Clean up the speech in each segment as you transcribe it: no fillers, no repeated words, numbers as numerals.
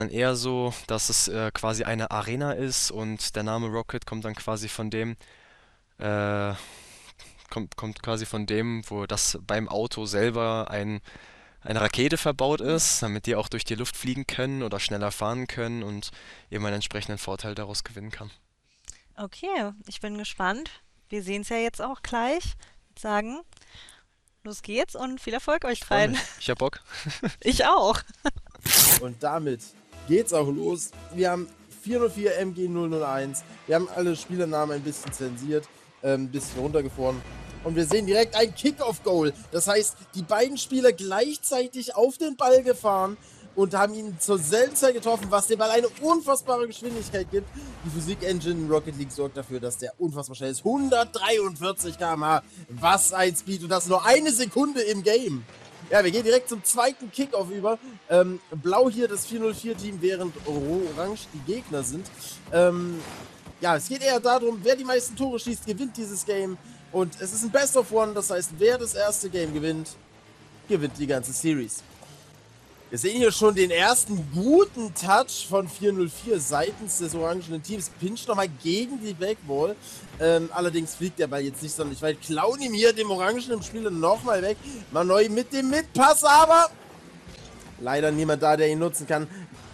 eher so, dass es quasi eine Arena ist und der Name Rocket kommt dann quasi von dem, äh, kommt quasi von dem, wo das beim Auto selber eine Rakete verbaut ist, damit die auch durch die Luft fliegen können oder schneller fahren können und eben einen entsprechenden Vorteil daraus gewinnen kann. Okay, ich bin gespannt. Wir sehen es ja jetzt auch gleich. Ich würd sagen, los geht's und viel Erfolg euch Ich freue dreien. mich. Ich hab Bock. Ich auch. Und damit geht's auch los. Wir haben 404 MG 001. Wir haben alle Spielernamen ein bisschen zensiert, ein bisschen runtergefroren. Und wir sehen direkt ein Kick-Off-Goal. Das heißt, die beiden Spieler gleichzeitig auf den Ball gefahren und haben ihn zur selben Zeit getroffen, was dem Ball eine unfassbare Geschwindigkeit gibt. Die Physik-Engine in Rocket League sorgt dafür, dass der unfassbar schnell ist. 143 km/h. Was ein Speed. Und das nur eine Sekunde im Game. Ja, wir gehen direkt zum zweiten Kickoff über. Blau hier das 404-Team, während orange die Gegner sind. Ja, es geht eher darum, wer die meisten Tore schießt, gewinnt dieses Game. Und es ist ein Best of One, das heißt, wer das erste Game gewinnt, gewinnt die ganze Series. Wir sehen hier schon den ersten guten Touch von 404 seitens des orangenen Teams. Pinch nochmal gegen die Backwall. Allerdings fliegt der Ball jetzt nicht sonderlich weit. Klauen ihm hier dem orangenen Spieler nochmal weg. Mal neu mit dem Mitpass, aber leider niemand da, der ihn nutzen kann.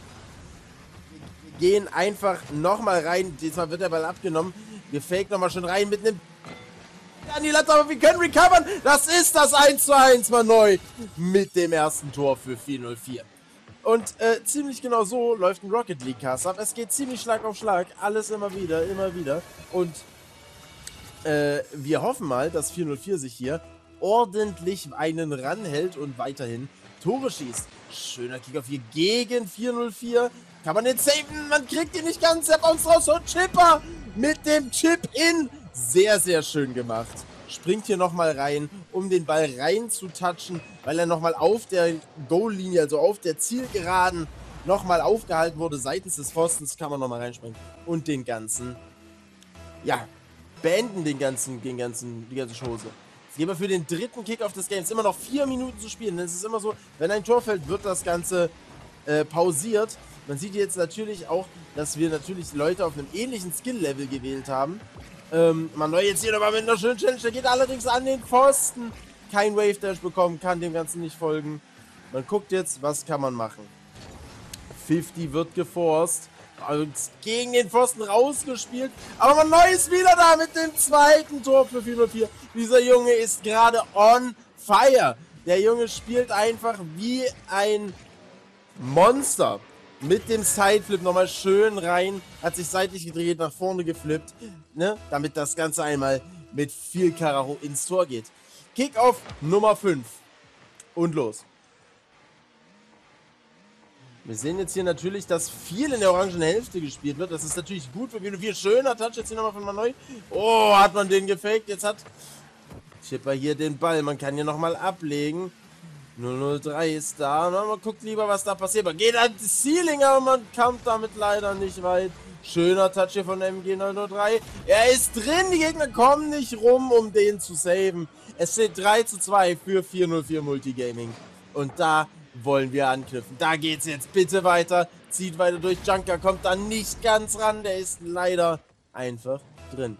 Wir gehen einfach nochmal rein. Diesmal wird der Ball abgenommen. Wir faken nochmal schon rein mit einem an die Latte, aber wir können recovern. Das ist das 1:1 mal neu mit dem ersten Tor für 404. Und ziemlich genau so läuft ein Rocket League Cast ab. Es geht ziemlich Schlag auf Schlag. Alles immer wieder, immer wieder. Und wir hoffen mal, dass 404 sich hier ordentlich einen ranhält und weiterhin Tore schießt. Schöner Kickoff hier gegen 404. Kann man den saven? Man kriegt ihn nicht ganz. Er bounce raus und Chipper mit dem Chip-In. Sehr, sehr schön gemacht. Springt hier nochmal rein, um den Ball rein zu touchen, weil er nochmal auf der Goal-Linie, also auf der Zielgeraden, nochmal aufgehalten wurde seitens des Pfostens. Kann man nochmal reinspringen und den ganzen, ja, beenden die ganze Chose. Jetzt gehen wir für den dritten Kickoff des Games. Immer noch 4 Minuten zu spielen. Es ist immer so, wenn ein Tor fällt, wird das Ganze pausiert. Man sieht jetzt natürlich auch, dass wir natürlich Leute auf einem ähnlichen Skill-Level gewählt haben. Man neu jetzt hier nochmal mit einer schönen Challenge. Der geht allerdings an den Pfosten. Kein Wave Dash bekommen, kann dem Ganzen nicht folgen. Man guckt jetzt, was kann man machen. 50 wird geforst. Also gegen den Pfosten rausgespielt. Aber man neu ist wieder da mit dem zweiten Tor für 404. Dieser Junge ist gerade on fire. Der Junge spielt einfach wie ein Monster. Mit dem Sideflip nochmal schön rein, hat sich seitlich gedreht, nach vorne geflippt, ne? Damit das Ganze einmal mit viel Karacho ins Tor geht. Kickoff Nummer 5. Und los. Wir sehen jetzt hier natürlich, dass viel in der orangen Hälfte gespielt wird. Das ist natürlich gut für Bielefeld. Schöner Touch jetzt hier nochmal von Manoi. Oh, hat man den gefaked. Jetzt hat Chipper hier den Ball. Man kann hier nochmal ablegen. 003 ist da. Man guckt lieber, was da passiert. Man geht an das Ceiling, aber man kommt damit leider nicht weit. Schöner Touch hier von MG 003. Er ist drin. Die Gegner kommen nicht rum, um den zu saven. Es steht 3:2 für 404 Multigaming. Und da wollen wir anknüpfen. Da geht's jetzt bitte weiter. Zieht weiter durch. Junker kommt da nicht ganz ran. Der ist leider einfach drin.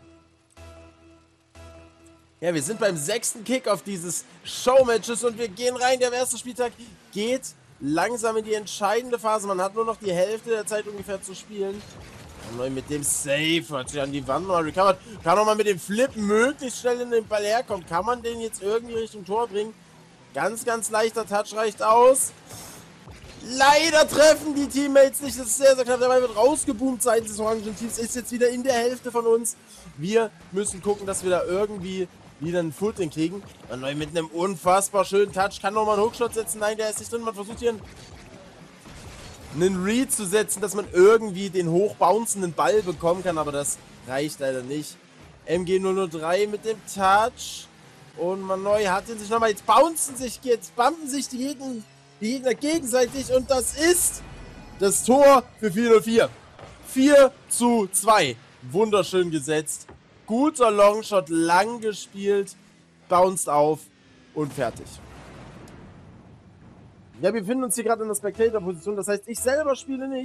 Ja, wir sind beim 6. Kickoff dieses Showmatches und wir gehen rein. Der erste Spieltag geht langsam in die entscheidende Phase. Man hat nur noch die Hälfte der Zeit ungefähr zu spielen. Neu mit dem Save, hat sich an die Wand mal recovered. Kann auch mal mit dem Flip möglichst schnell in den Ball herkommen. Kann man den jetzt irgendwie Richtung Tor bringen? Ganz, ganz leichter Touch reicht aus. Leider treffen die Teammates nicht. Das ist sehr, sehr knapp. Der Ball wird rausgeboomt seitens des orangen Teams. Ist jetzt wieder in der Hälfte von uns. Wir müssen gucken, dass wir da irgendwie wieder einen Footing kriegen. Man neu mit einem unfassbar schönen Touch. Kann nochmal einen Hookshot setzen. Nein, der ist nicht drin. Man versucht hier einen Read zu setzen, dass man irgendwie den hochbouncenden Ball bekommen kann. Aber das reicht leider nicht. MG 003 mit dem Touch. Und man neu hat ihn sich nochmal. Jetzt bumpen sich die Gegner gegenseitig. Und das ist das Tor für 404. 4:2. Wunderschön gesetzt. Guter Longshot, lang gespielt, bounced auf und fertig. Ja, wir befinden uns hier gerade in der Spectator-Position, das heißt, ich selber spiele nicht.